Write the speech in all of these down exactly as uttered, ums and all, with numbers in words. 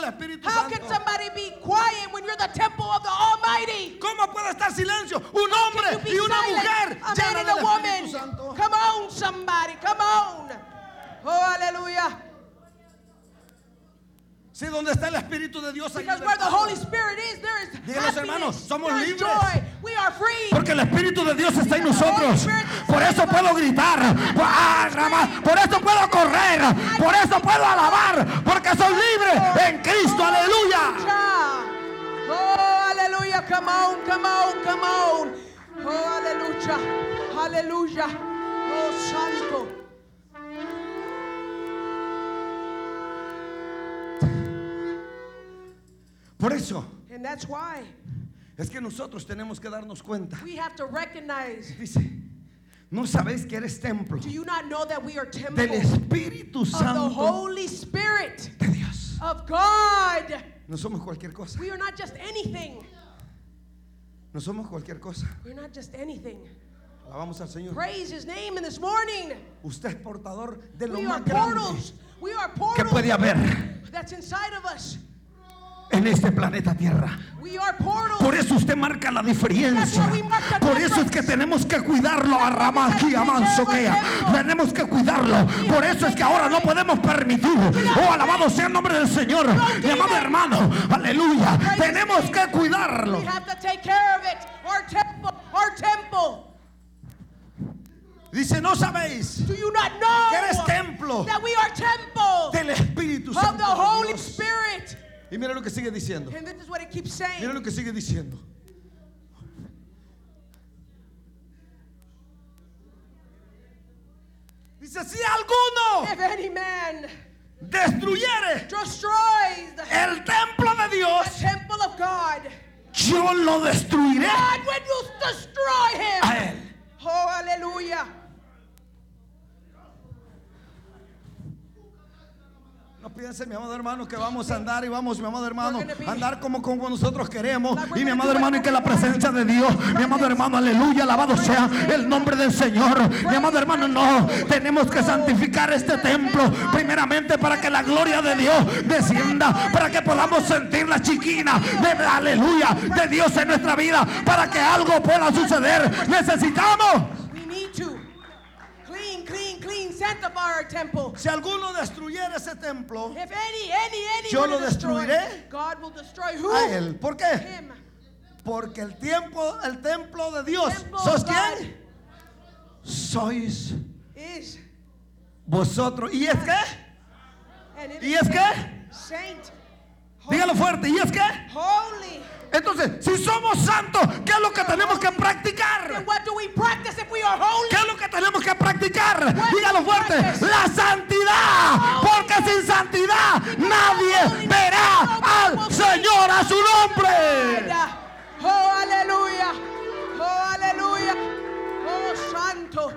Espíritu How can Santo? somebody be quiet when you're the temple of the Almighty? ¿Cómo puede estar silencio un Can hombre you be y una silent? mujer A llena man and del a Espíritu woman. Santo? Come on, somebody. Come on. Oh, hallelujah. Sí, donde está el Espíritu de Dios hay Because where the libertad. Holy Spirit is, there is Díganos, hermanos, happiness. somos There is libres. joy. We are free. Porque el Espíritu de Dios está en nosotros. Por eso puedo gritar. Ah, Ramá, por eso puedo correr. Por eso puedo alabar. Porque soy libre en Cristo. Aleluya. Oh, hallelujah. Come on, come on, come on. Oh, hallelujah. Hallelujah. Oh, santo. Por eso And that's why es que nosotros tenemos que darnos cuenta. we have to recognize. Dice, ¿no sabéis que eres templo Do you not know that we are temple del Espíritu of the Santo Holy Spirit de Dios? of God? No somos cualquier cosa. We are not just anything. No somos cualquier cosa. We're not just anything. Alabamos al Señor. Praise His name in this morning. Usted es portador de lo We are más grande portals. We are que puede portals haber that's inside of us. en este planeta Tierra. We are portals. Por eso usted marca la diferencia. Por eso es que tenemos que cuidarlo a Ramaki, a Mansoquea. Tenemos que cuidarlo. Por eso es que ahora no podemos permitir. Oh, alabado sea el nombre del Señor. Mi amado hermano, aleluya. Tenemos que cuidarlo. We have to take care of it. Our temple. Our temple. Dice, ¿no sabéis Do you not know que eres templo that we are temple del Espíritu of Santo the de Holy Dios? Spirit? Y mira lo que sigue diciendo. And this is what it keeps Mira saying. lo que sigue diciendo. Dice, si alguno If any man destruyere destroys the, el templo de the Dios, temple of God, yo lo destruiré God will you destroy him. a él. Oh, hallelujah. No piense, mi amado hermano, que vamos a andar y vamos, mi amado hermano, a andar como, como nosotros queremos. Y mi amado hermano, y que la presencia de Dios, mi amado hermano, aleluya, alabado sea el nombre del Señor. Mi amado hermano, no, tenemos que santificar este templo, primeramente para que la gloria de Dios descienda, para que podamos sentir la chiquina de aleluya de Dios en nuestra vida, para que algo pueda suceder. Necesitamos. We need to clean, clean, clean, sanctify our temple. Si alguno destruyera ese templo, If any, any, any Yo were lo to destroy, destruiré God will destroy who? a él. ¿Por qué? Him. Porque el tiempo, el templo de Dios, Temple ¿sos of God quién? Sois is, vosotros. ¿Y es qué? and it ¿Y is es qué? saint, Dígalo fuerte. ¿Y es qué? holy. Entonces, si somos santos, ¿qué es lo que tenemos que Then practicar? what do we practice if we are holy? ¿Qué es lo que tenemos que practicar? Dígalo fuerte. La santidad. Porque sin santidad nadie verá al Señor, a su nombre. Oh, aleluya. Oh, aleluya. Oh, santo.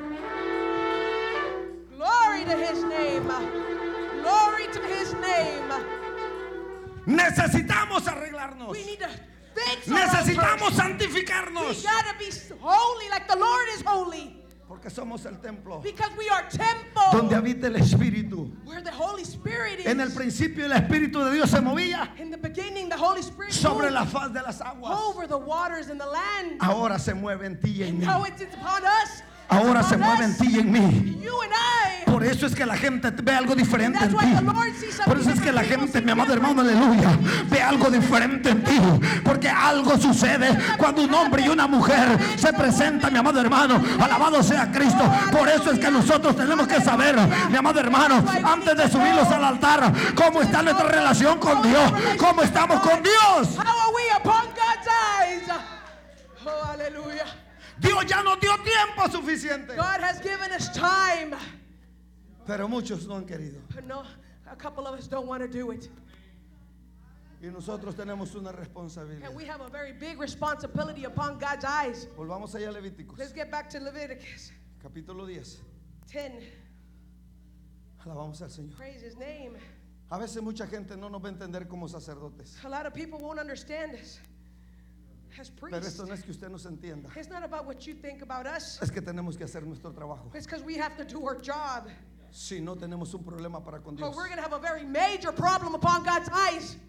Glory to His name. Glory to His name. Necesitamos arreglarnos. We need to fix ourselves. Necesitamos We santificarnos. gotta be holy like the Lord is holy. Porque somos el templo Because we are temple donde habita el Espíritu. where the Holy Spirit is. En el principio el Espíritu de Dios se movía In the beginning, the Holy Spirit sobre moved la faz de las aguas. over the waters in the land. Ahora se mueve en ti y en mí. Now it's, it's upon us. Ahora It's se upon mueve en us. ti y en mí. You and I. Por eso es que la gente ve algo diferente en That's why ti. the Lord sees something Por eso es que la different. gente, People mi amado see hermano, aleluya, ve algo diferente en ti. Porque algo sucede cuando un hombre y una mujer se presentan, mi amado hermano. Alabado sea Cristo. Por eso es que nosotros tenemos que saber, mi amado hermano, antes de subirlos al altar, cómo está nuestra relación con Dios. Cómo estamos con Dios. How are we upon God's eyes? Oh, hallelujah. Dios ya nos dio tiempo suficiente. God has given us time. Pero muchos no han querido. But no, a couple of us don't want to do it. Y nosotros tenemos una And responsabilidad. we have a very big responsibility upon God's eyes. Volvamos allá a Levíticos, Let's get back to Leviticus capítulo diez. ten. Alabamos al Señor. Praise His name. A veces mucha gente no nos va a entender como sacerdotes. A lot of people won't understand us as Pero priests. esto no es que usted nos entienda. It's not about what you think about us. Es que tenemos que hacer nuestro trabajo. It's because we have to do our job. Si no tenemos un problema para con But Dios. we're going to have a very major problem upon God's eyes.